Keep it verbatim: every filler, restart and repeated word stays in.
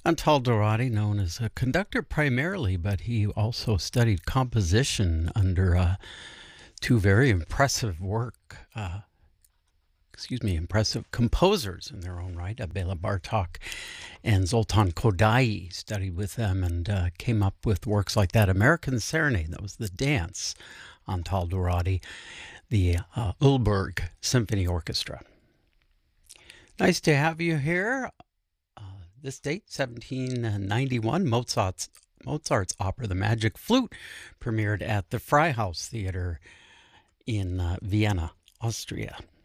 Antal Dorati, known as a conductor primarily, but he also studied composition under uh, two very impressive work, uh, excuse me, impressive composers in their own right, uh, Bela Bartok and Zoltan Kodaly. Studied with them and uh, came up with works like that. American Serenade, that was the dance, Antal Dorati, the uh, Ulberg Symphony Orchestra. Nice to have you here. Uh, this date, seventeen ninety-one, Mozart's, Mozart's opera, The Magic Flute, premiered at the Freihaus Theater in uh, Vienna, Austria.